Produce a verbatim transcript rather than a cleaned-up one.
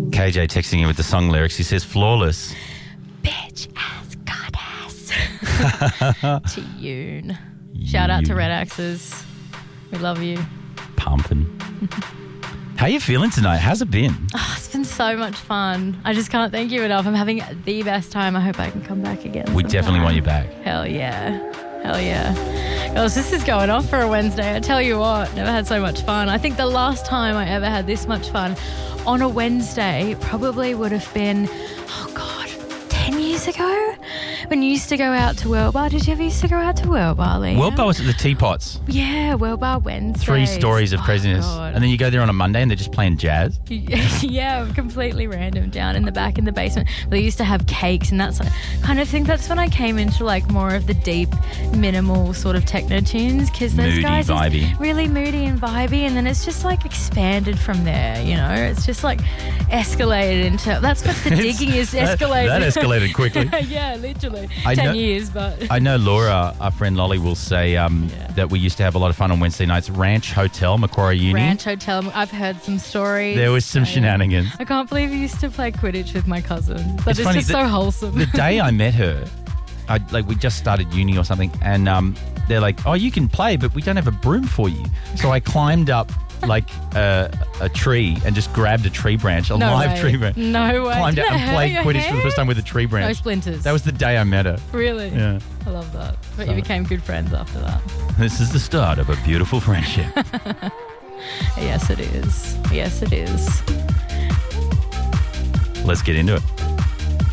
K J texting in with the song lyrics. He says, flawless. Bitch ass goddess. To Yoon. Shout out to Red Axes. We love you. Pumping. How are you feeling tonight? How's it been? Oh, it's been so much fun. I just can't thank you enough. I'm having the best time. I hope I can come back again. We sometime. definitely want you back. Hell yeah. Hell yeah. Girls, this is going off for a Wednesday. I tell you what, never had so much fun. I think the last time I ever had this much fun on a Wednesday probably would have been, oh God, ten years ago? When you used to go out to World Bar. Did you ever used to go out to World Bar, Liam? World Bar was at the Teapots. Yeah, World Bar Wednesday. Three stories of craziness. Oh, and then you go there on a Monday and they're just playing jazz. Yeah, completely random down in the back in the basement. They used to have cakes and that's kind of thing. That's when I came into like more of the deep, minimal sort of techno tunes because those Moody, guys are vibey. really moody and vibey, and then it's just like expanded from there. You know, it's just like escalated into. That's what the digging is. Escalated. That, that escalated quickly. Yeah, literally. I Ten know, years, but I know Laura, our friend Lolly, will say um, Yeah. that we used to have a lot of fun on Wednesday nights. Ranch Hotel, Macquarie Uni. Ranch Hotel. I've heard some stories. There was some So, shenanigans. I can't believe you used to play Quidditch with my cousin. But It's it's, funny just that- so wholesome. The day I met her, I, like we just started uni or something, and um, they're like, "Oh, you can play, but we don't have a broom for you." So I climbed up like a, a tree and just grabbed a tree branch, a No live way. tree branch. No way. Climbed Did out it and hurt played your Quidditch for the hand? first time with a tree No branch. splinters. That was the day I met her. Really? Yeah. I love that. But So- you became good friends after that. This is the start of a beautiful friendship. Yes, it is. Yes, it is. Let's get into it.